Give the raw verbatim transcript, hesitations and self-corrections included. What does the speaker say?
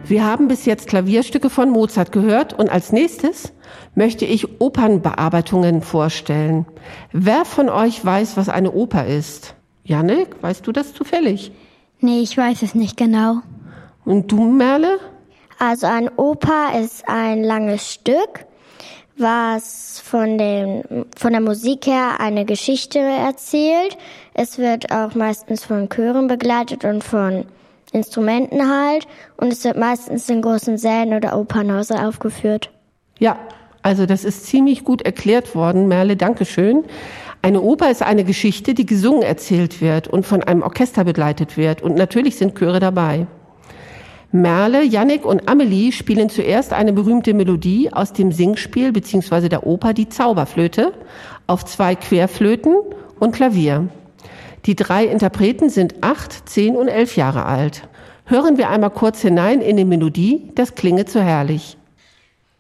Wir haben bis jetzt Klavierstücke von Mozart gehört und als nächstes möchte ich Opernbearbeitungen vorstellen. Wer von euch weiß, was eine Oper ist? Jannik, weißt du das zufällig? Nee, ich weiß es nicht genau. Und du, Merle? Also ein Oper ist ein langes Stück, was von, dem, von der Musik her eine Geschichte erzählt. Es wird auch meistens von Chören begleitet und von Instrumenten halt. Und es wird meistens in großen Sälen oder Opernhäusern aufgeführt. Ja, also das ist ziemlich gut erklärt worden, Merle, dankeschön. Eine Oper ist eine Geschichte, die gesungen erzählt wird und von einem Orchester begleitet wird. Und natürlich sind Chöre dabei. Merle, Jannik und Amelie spielen zuerst eine berühmte Melodie aus dem Singspiel bzw. der Oper Die Zauberflöte auf zwei Querflöten und Klavier. Die drei Interpreten sind acht, zehn und elf Jahre alt. Hören wir einmal kurz hinein in die Melodie, das klinge so herrlich.